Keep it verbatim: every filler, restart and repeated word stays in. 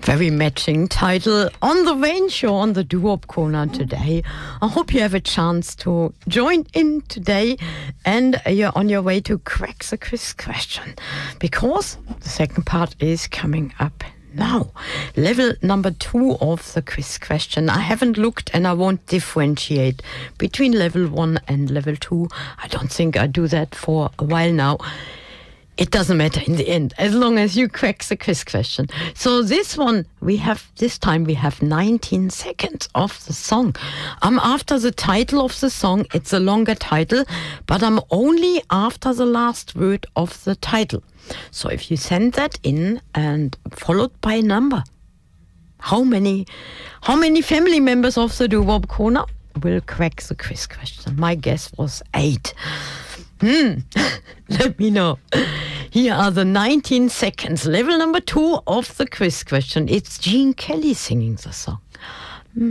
Very matching title on the Rain Show on the Doo-Wop Corner today. I hope you have a chance to join in today and you're on your way to crack the quiz question, because the second part is coming up now. Level number two of the quiz question. I haven't looked and I won't differentiate between level one and level two. I don't think I do that for a while now. It doesn't matter in the end, as long as you crack the quiz question. So this one, we have, this time we have nineteen seconds of the song. I'm after the title of the song. It's a longer title, but I'm only after the last word of the title. So if you send that in and followed by a number, how many, how many family members of the Doo-Wop Corner will crack the quiz question? My guess was eight. Hmm, let me know. Here are the nineteen seconds. Level number two of the quiz question. It's Gene Kelly singing the song.